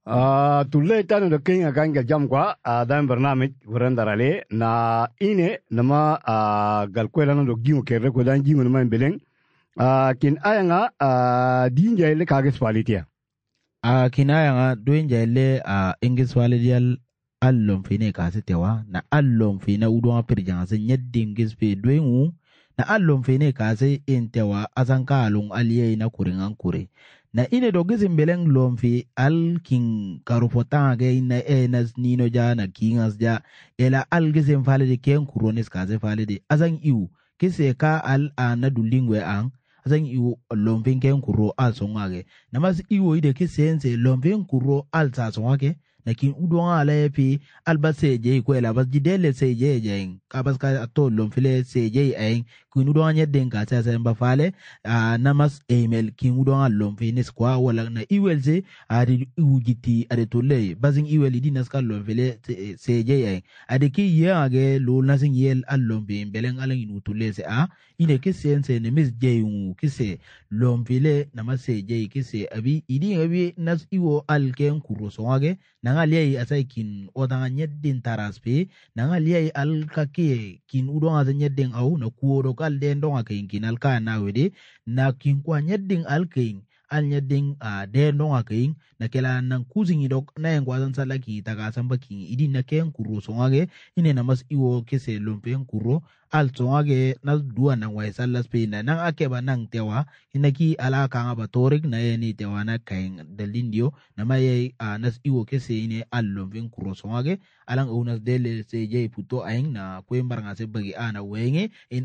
Tulle tanu da king akan ga jam kwa dan barnamij wurandarale na ine nama galkwela no gimu kere ko dan gimu man beleng kin ayanga dinja ile kages palitia kin ayanga doinja ile ingis walidiyal allon fine kasetewa na allon fine udon pirjanga se nyedding gispe doingu na allon fine kase intewa azanka alung aliye na kuringan kure na ine dogizin beleng lomfi al king karufotange ina enas nino ja na kingas ja ela al gizin falide ken kuronis kaze falide azan iu kise ka al na dulingwe ang azan iu lomfin ken kuro al songage namas iu ide kisense lomfin kuro al sa songage na kin udon ala epi alba seje ko ela bas jidele seje jeng kabas ka to lomfile seje ayin kin udon nyedden ka sa sa mbafale namas email kin udon lomfine skwa wala na iwelze adi ujiti ade tolle bazin iwel di naska lomfile seje ayin ade ki yage lo nasin yel allombe belen alan inu tolle se ine kisense ne mis jeyun kise lomfile namas seje kise abi idi nas iwo alken kurosongage nangalia asai kin odanga nyeddin taraspe nangalia al kake kin udonga za nyeddin au na kuodo kal den donga kin alka na wede na kin kwa nyeddin alkin al nyeddin den donga kin na kela nan kuzin dok na yang kwazan salaki taga samba kin idin na ken kuro songage ine na mas iwo kese lompen kuro al songage na dua na wai salas pe na nang akeba nang tewa inaki ala kanga batorik na yani tewa na kain dalindio na maye nas iwo kese ine al lompen kuro songage alang unas dele seje puto aing na kwembar ngase bagi ana wenge in